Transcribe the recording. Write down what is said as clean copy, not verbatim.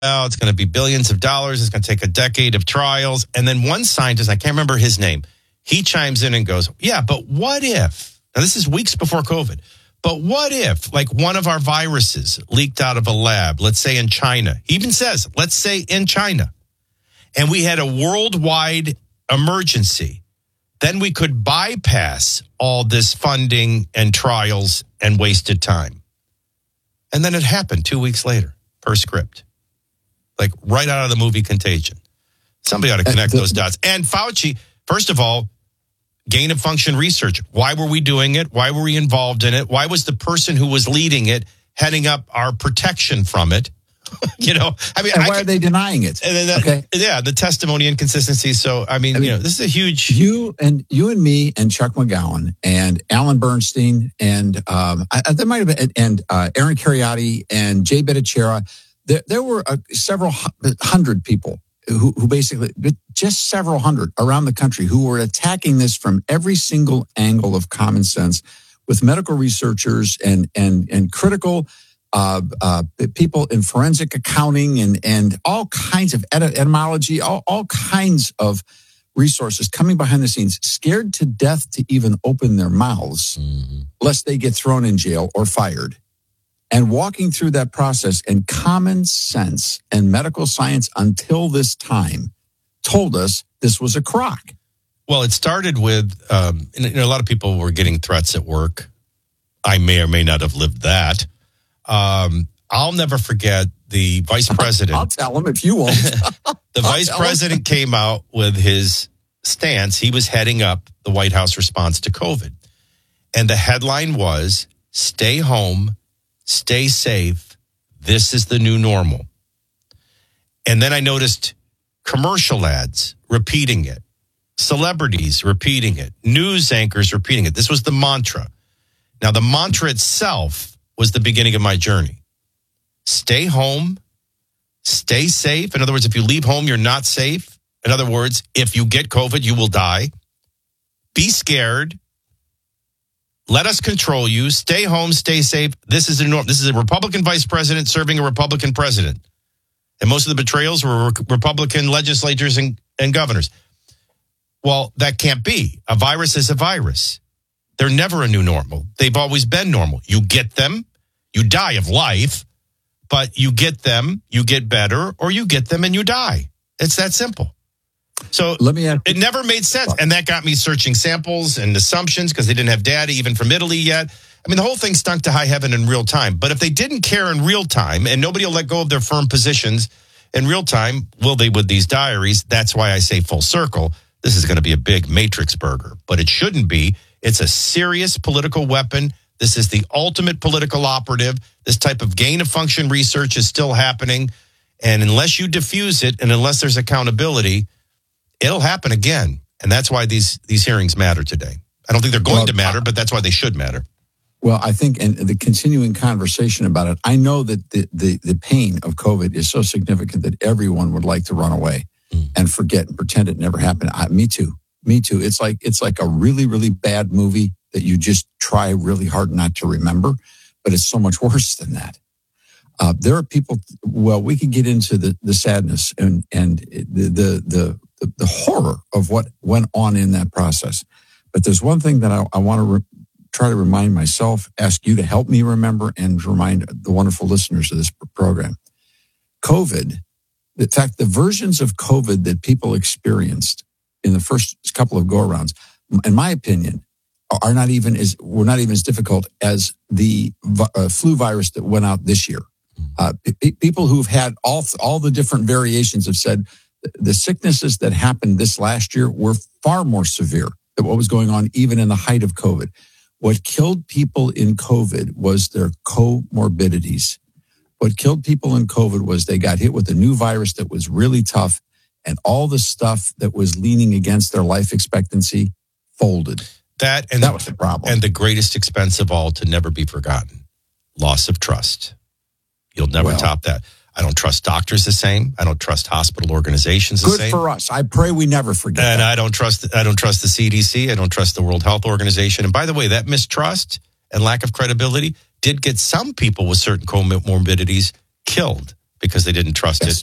It's going to be billions of dollars. It's going to take a decade of trials. And then one scientist, I can't remember his name, he chimes in and goes, yeah, but what if, now this is weeks before COVID, but what if like one of our viruses leaked out of a lab, let's say in China, he even says, let's say in China, and we had a worldwide emergency, then we could bypass all this funding and trials and wasted time. And then it happened 2 weeks later, per script. Like right out of the movie Contagion. Somebody ought to connect those dots. And Fauci, first of all, gain of function research. Why were we doing it? Why were we involved in it? Why was the person who was leading it heading up our protection from it? You know, I mean, and why are they denying it? Okay. Yeah, the testimony inconsistency. So, I mean, you know, this is a huge. You and me and Chuck McGowan and Alan Bernstein and there might have been and Aaron Cariotti and Jay Bhattacharya. There were several hundred people who basically, just several hundred around the country who were attacking this from every single angle of common sense with medical researchers and critical people in forensic accounting and all kinds of etymology, all kinds of resources coming behind the scenes, scared to death to even open their mouths, lest they get thrown in jail or fired. And walking through that process, and common sense and medical science until this time told us this was a crock. Well, it started with, a lot of people were getting threats at work. I may or may not have lived that. I'll never forget the vice president. I'll tell him if you won't. The vice president came out with his stance. He was heading up the White House response to COVID. And the headline was, stay home, stay safe. This is the new normal. And then I noticed commercial ads repeating it, celebrities repeating it, news anchors repeating it. This was the mantra. Now, the mantra itself was the beginning of my journey. Stay home, stay safe. In other words, if you leave home, you're not safe. In other words, if you get COVID, you will die. Be scared. Let us control you. Stay home, stay safe. This is a Republican vice president serving a Republican president. And most of the betrayals were Republican legislators and governors. Well, that can't be. A virus is a virus. They're never a new normal. They've always been normal. You get them, you die of life, but you get them, you get better, or you get them and you die. It's that simple. So it never made sense. And that got me searching samples and assumptions because they didn't have data even from Italy yet. I mean, the whole thing stunk to high heaven in real time. But if they didn't care in real time, and nobody will let go of their firm positions in real time, will they with these diaries? That's why I say full circle. This is going to be a big matrix burger, but it shouldn't be. It's a serious political weapon. This is the ultimate political operative. This type of gain of function research is still happening. And unless you diffuse it and unless there's accountability, it'll happen again. And that's why these hearings matter today. I don't think they're going to matter, but that's why they should matter. Well, I think, and the continuing conversation about it, I know that the pain of COVID is so significant that everyone would like to run away and forget and pretend it never happened. Me too. It's like a really, really bad movie that you just try really hard not to remember, but it's so much worse than that. There are people, well, we could get into the sadness and the horror of what went on in that process. But there's one thing that I want to try to remind myself, ask you to help me remember, and remind the wonderful listeners of this program. COVID, in fact, the versions of COVID that people experienced in the first couple of go-arounds, in my opinion, were not even as difficult as the flu virus that went out this year. People who've had all the different variations have said the sicknesses that happened this last year were far more severe than what was going on even in the height of COVID. What killed people in COVID was their comorbidities. What killed people in COVID was they got hit with a new virus that was really tough, and all the stuff that was leaning against their life expectancy folded. That was the problem. And the greatest expense of all, to never be forgotten, loss of trust. You'll never top that. I don't trust doctors the same. I don't trust hospital organizations the same. Good for us. I pray we never forget and that. I don't trust the CDC. I don't trust the World Health Organization. And by the way, that mistrust and lack of credibility did get some people with certain comorbidities killed because they didn't trust Yes. it